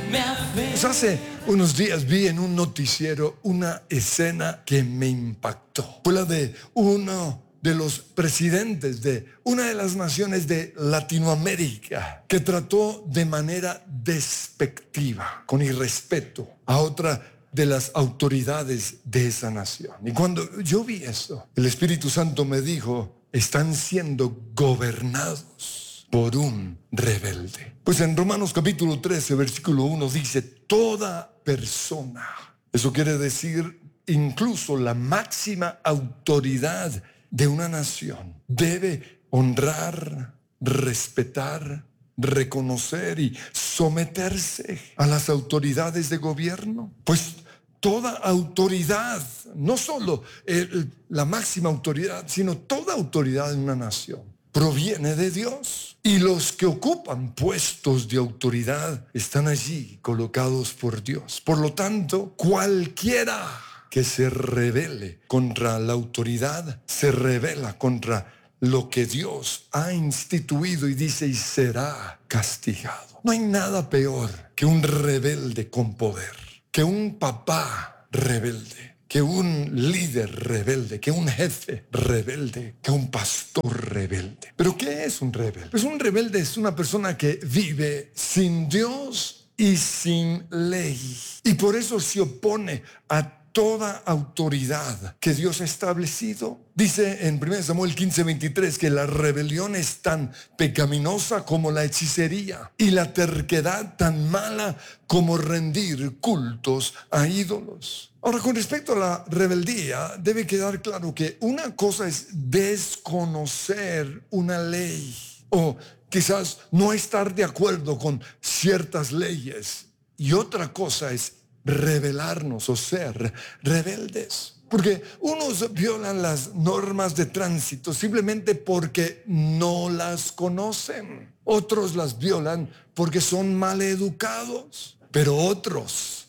Pues hace unos días vi en un noticiero una escena que me impactó. Fue la de uno de los presidentes de una de las naciones de Latinoamérica que trató de manera despectiva, con irrespeto, a otra de las autoridades de esa nación. Y cuando yo vi eso, el Espíritu Santo me dijo: están siendo gobernados por un rebelde. Pues en Romanos capítulo 13, versículo 1 dice: toda persona, eso quiere decir incluso la máxima autoridad de una nación, debe honrar, respetar, reconocer y someterse a las autoridades de gobierno. Pues toda autoridad, no solo la máxima autoridad, sino toda autoridad en una nación, proviene de Dios. Y los que ocupan puestos de autoridad están allí colocados por Dios. Por lo tanto, cualquiera que se rebele contra la autoridad, se rebela contra lo que Dios ha instituido y dice: y será castigado. No hay nada peor que un rebelde con poder, que un papá rebelde, que un líder rebelde, que un jefe rebelde, que un pastor rebelde. ¿Pero qué es un rebelde? Pues un rebelde es una persona que vive sin Dios y sin ley, y por eso se opone a toda autoridad que Dios ha establecido. Dice en 1 Samuel 15:23 que la rebelión es tan pecaminosa como la hechicería y la terquedad tan mala como rendir cultos a ídolos. Ahora, con respecto a la rebeldía, debe quedar claro que una cosa es desconocer una ley o quizás no estar de acuerdo con ciertas leyes, y otra cosa es rebelarnos o ser rebeldes. Porque unos violan las normas de tránsito simplemente porque no las conocen. Otros las violan porque son maleducados. Pero otros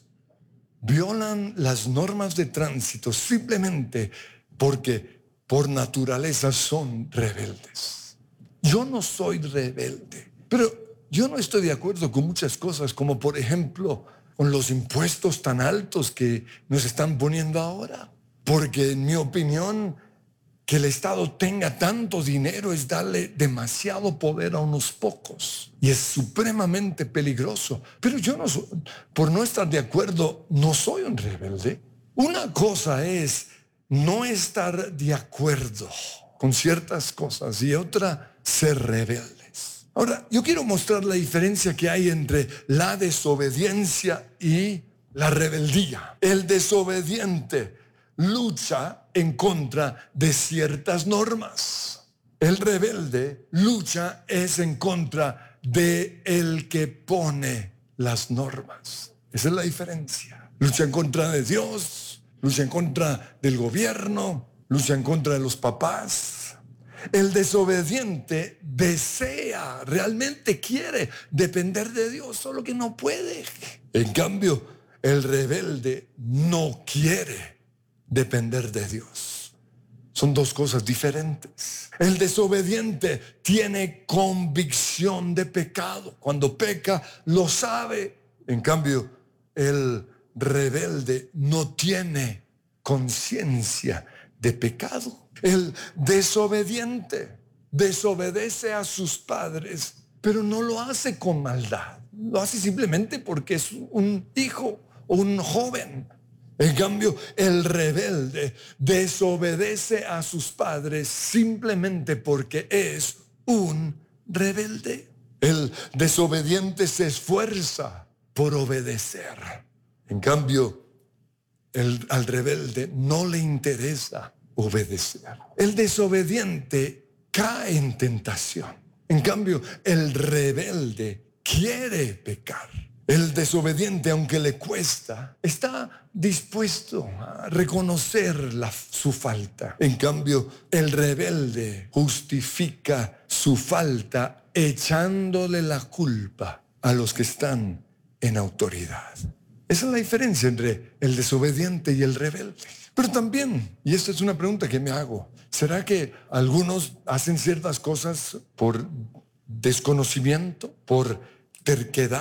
violan las normas de tránsito simplemente porque por naturaleza son rebeldes. Yo no soy rebelde, pero yo no estoy de acuerdo con muchas cosas, como por ejemplo con los impuestos tan altos que nos están poniendo ahora. Porque en mi opinión, que el Estado tenga tanto dinero es darle demasiado poder a unos pocos. Y es supremamente peligroso. Pero yo no soy, por no estar de acuerdo, no soy un rebelde. Una cosa es no estar de acuerdo con ciertas cosas y otra, ser rebelde. Ahora, yo quiero mostrar la diferencia que hay entre la desobediencia y la rebeldía. El desobediente lucha en contra de ciertas normas. El rebelde lucha en contra de el que pone las normas. Esa es la diferencia. Lucha en contra de Dios, lucha en contra del gobierno, lucha en contra de los papás. El desobediente desea, realmente quiere depender de Dios, solo que no puede. En cambio, el rebelde no quiere depender de Dios. Son dos cosas diferentes. El desobediente tiene convicción de pecado. Cuando peca, lo sabe. En cambio, el rebelde no tiene conciencia de pecado. El desobediente desobedece a sus padres, pero no lo hace con maldad. Lo hace simplemente porque es un hijo o un joven. En cambio, el rebelde desobedece a sus padres simplemente porque es un rebelde. El desobediente se esfuerza por obedecer. En cambio, al rebelde no le interesa obedecer. El desobediente cae en tentación. En cambio, el rebelde quiere pecar. El desobediente, aunque le cuesta, está dispuesto a reconocer su falta. En cambio, el rebelde justifica su falta echándole la culpa a los que están en autoridad. Esa es la diferencia entre el desobediente y el rebelde. Pero también, y esta es una pregunta que me hago, ¿será que algunos hacen ciertas cosas por desconocimiento, por terquedad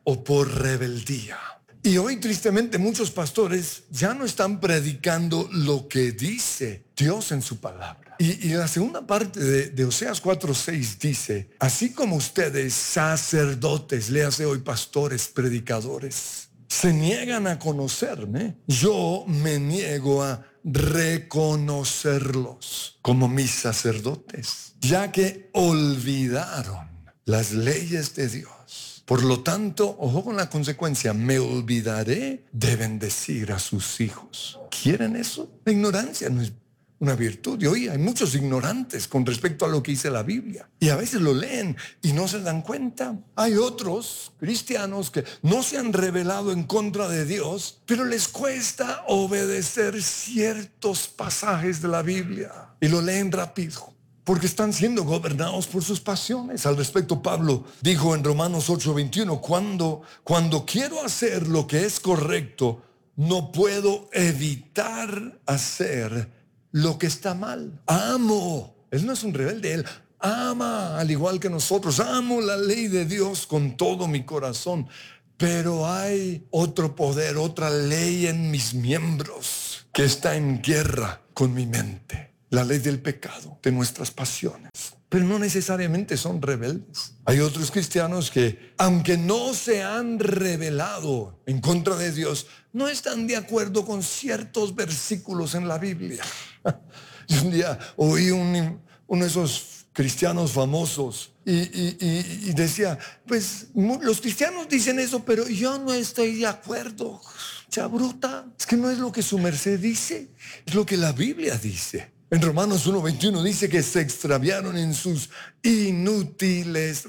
o por rebeldía. Y hoy tristemente muchos pastores ya no están predicando lo que dice Dios en su palabra. Y la segunda parte de Oseas 4:6 dice, así como ustedes sacerdotes, léase hoy pastores, predicadores, se niegan a conocerme, yo me niego a reconocerlos como mis sacerdotes, ya que olvidaron las leyes de Dios. Por lo tanto, ojo con la consecuencia, me olvidaré de bendecir a sus hijos. ¿Quieren eso? La ignorancia no es una virtud. Y hoy hay muchos ignorantes con respecto a lo que dice la Biblia. Y a veces lo leen y no se dan cuenta. Hay otros cristianos que no se han rebelado en contra de Dios, pero les cuesta obedecer ciertos pasajes de la Biblia. Y lo leen rápido, porque están siendo gobernados por sus pasiones. Al respecto, Pablo dijo en Romanos 8:21, cuando quiero hacer lo que es correcto, no puedo evitar hacer lo que está mal. Amo. Él no es un rebelde, él ama al igual que nosotros. Amo la ley de Dios con todo mi corazón. Pero hay otro poder, otra ley en mis miembros que está en guerra con mi mente. La ley del pecado, de nuestras pasiones. Pero no necesariamente son rebeldes. Hay otros cristianos que, aunque no se han rebelado en contra de Dios, no están de acuerdo con ciertos versículos en la Biblia. Yo un día oí uno de esos cristianos famosos y decía, pues los cristianos dicen eso, pero yo no estoy de acuerdo. Chabruta, es que no es lo que su merced dice, es lo que la Biblia dice. En Romanos 1:21 dice que se extraviaron en sus inútiles